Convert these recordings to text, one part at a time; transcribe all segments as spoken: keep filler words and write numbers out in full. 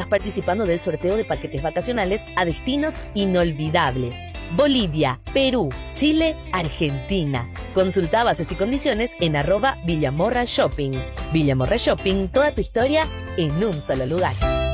estarás participando del sorteo de paquetes vacacionales a destinos inolvidables. Bolivia, Perú, Chile, Argentina. Consulta bases y condiciones en arroba Villamorra Shopping. Villamorra Shopping, toda tu historia en un solo lugar.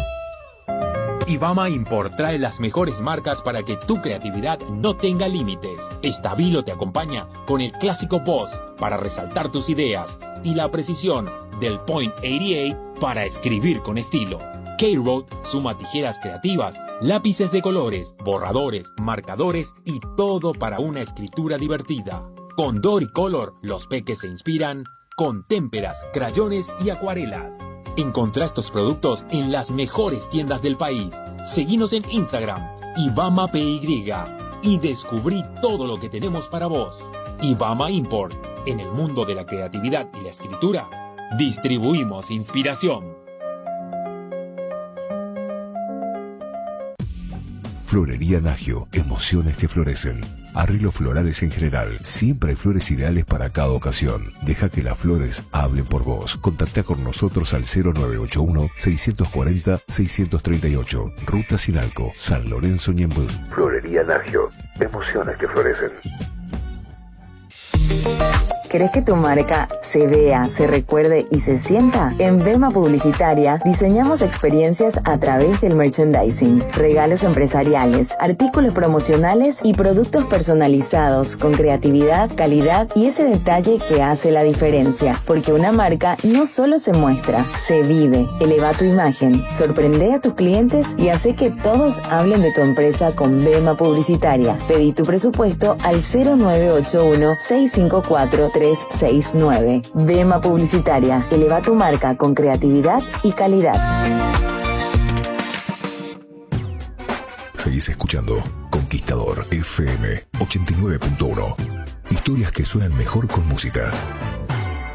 Ibama Import trae las mejores marcas para que tu creatividad no tenga límites. Stabilo te acompaña con el clásico Boss para resaltar tus ideas y la precisión del Point ochenta y ocho para escribir con estilo. K-Road suma tijeras creativas, lápices de colores, borradores, marcadores y todo para una escritura divertida. Con Doricolor, los peques se inspiran con témperas, crayones y acuarelas. Encontrá estos productos en las mejores tiendas del país. Seguinos en Instagram, Ibama P Y, y descubrí todo lo que tenemos para vos. Ibama Import, en el mundo de la creatividad y la escritura, distribuimos inspiración. Florería Nagio, emociones que florecen. Arreglos florales en general. Siempre hay flores ideales para cada ocasión. Deja que las flores hablen por vos. Contacta con nosotros al cero nueve ocho uno, seis cuatro cero, seis tres ocho. Ruta Sinalco, San Lorenzo, Ñemby. Florería Nagio, emociones que florecen. ¿Querés que tu marca se vea, se recuerde y se sienta? En Vema Publicitaria diseñamos experiencias a través del merchandising, regalos empresariales, artículos promocionales y productos personalizados con creatividad, calidad y ese detalle que hace la diferencia. Porque una marca no solo se muestra, se vive. Eleva tu imagen, sorprende a tus clientes y hace que todos hablen de tu empresa con Vema Publicitaria. Pedí tu presupuesto al cero nueve ocho uno, seis cinco cuatro, tres seis nueve. Vema Publicitaria. Eleva tu marca con creatividad y calidad. Seguís escuchando Conquistador F M ochenta y nueve punto uno. Historias que suenan mejor con música.